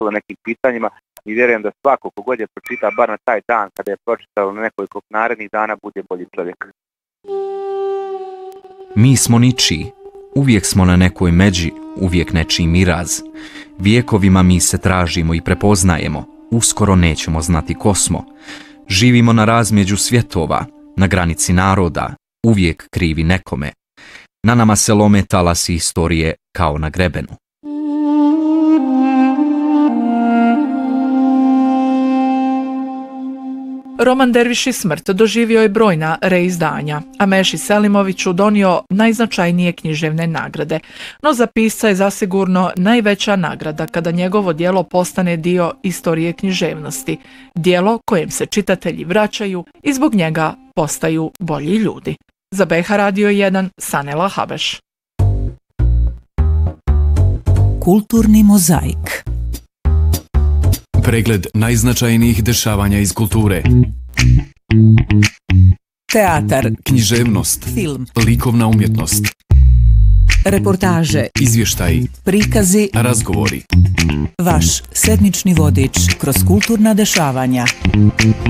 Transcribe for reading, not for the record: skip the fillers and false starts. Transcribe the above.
o nekim pitanjima i vjerujem da svako kogod je pročita bar na taj dan kada je pročitao na nekoliko narednih dana bude bolji čovjek. Mi smo ničiji, uvijek smo na nekoj međi, uvijek nečiji miraz. Vijekovima mi se tražimo i prepoznajemo, uskoro nećemo znati ko smo. Živimo na razmeđu svjetova, na granici naroda, uvijek krivi nekome. Na nama se lome talasi istorije kao na grebenu. Roman Derviši smrt doživio je brojna reizdanja, a Meši Selimoviću donio najznačajnije književne nagrade. No za pisca je zasigurno najveća nagrada kada njegovo djelo postane dio istorije književnosti, djelo kojem se čitatelji vraćaju i zbog njega postaju bolji ljudi. Za BH Radio 1, Sanela Habeš. Kulturni mozaik. Pregled najznačajnijih dešavanja iz kulture. Teatar, književnost, film, likovna umjetnost, reportaže, izvještaji, prikazi, razgovori. Vaš sedmični vodič kroz kulturna dešavanja.